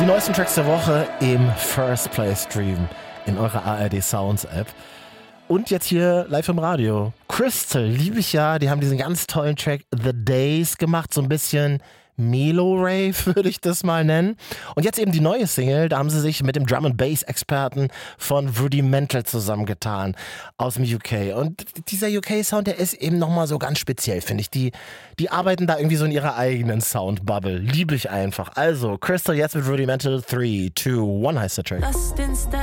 Die neuesten Tracks der Woche im First Play Stream in eurer ARD Sounds App. Und jetzt hier live im Radio. Crystal, liebe ich ja, die haben diesen ganz tollen Track The Days gemacht, so ein bisschen Melo-Rave würde ich das mal nennen. Und jetzt eben die neue Single, da haben sie sich mit dem Drum-and-Bass-Experten von Rudimental zusammengetan aus dem UK. Und dieser UK-Sound, der ist eben nochmal so ganz speziell, finde ich. Die arbeiten da irgendwie so in ihrer eigenen Sound-Bubble. Liebe ich einfach. Also, Crystal jetzt mit Rudimental 3, 2, 1 heißt der Track. Lost in step